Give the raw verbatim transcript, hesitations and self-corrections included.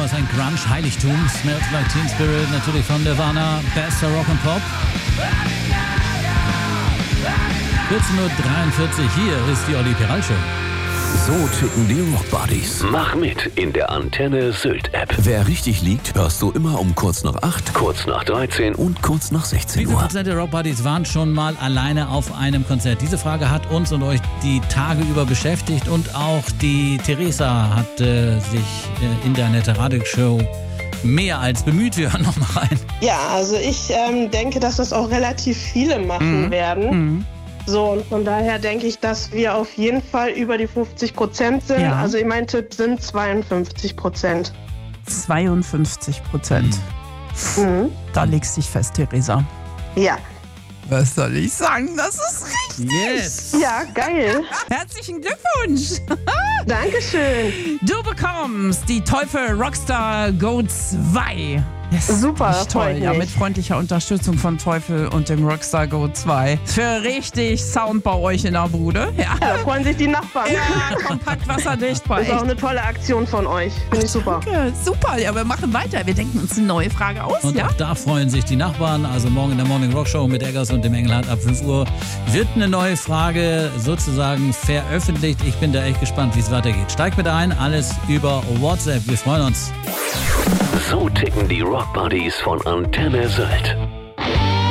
damals ein Grunge-Heiligtum. Smells Like Teen Spirit, natürlich von Nirvana, bester Rock and Pop. vierzehn Uhr dreiundvierzig, hier ist die Olli Peral Show. So ticken die Rock Buddies. Mach mit in der Antenne Sylt App. Wer richtig liegt, hörst du immer um kurz nach acht, Kurz nach dreizehn und kurz nach Wie sechzehn viele Uhr. Prozent der Rock Buddies waren schon mal alleine auf einem Konzert? Diese Frage hat uns und euch die Tage über beschäftigt und auch die Theresa hat äh, sich äh, in der Nette Radioshow mehr als bemüht. Wir hören noch mal rein. Ja, also ich ähm, denke, dass das auch relativ viele machen Mhm. werden. Mhm. So, und von daher denke ich, dass wir auf jeden Fall über die fünfzig Prozent sind. Ja. Also mein Tipp sind zweiundfünfzig Prozent. zweiundfünfzig Prozent. Mhm. Da legst dich fest, Theresa. Ja. Was soll ich sagen? Das ist richtig. Yes! Ja, geil. Herzlichen Glückwunsch. Dankeschön. Du bekommst die Teufel Rockstar Go zwei. Yes, Super, richtig toll. freut Ja, mich. mit freundlicher Unterstützung von Teufel und dem Rockstar Go zwei. Für richtig Sound bei euch in der Bude. Ja, Da freuen sich die Nachbarn. ja kompakt wasserdicht bei Das ist auch echt. eine tolle Aktion von euch. Finde ich super. Danke, super. Ja, wir machen weiter. Wir denken uns eine neue Frage aus. Und ja? auch da freuen sich die Nachbarn. Also morgen in der Morning Rock Show mit Eggers und dem Engelhardt ab fünf Uhr wird eine neue Frage sozusagen veröffentlicht. Ich bin da echt gespannt, wie es weitergeht. Steigt mit ein, alles über WhatsApp. Wir freuen uns. So ticken die Rock Buddies von Antenne Sylt.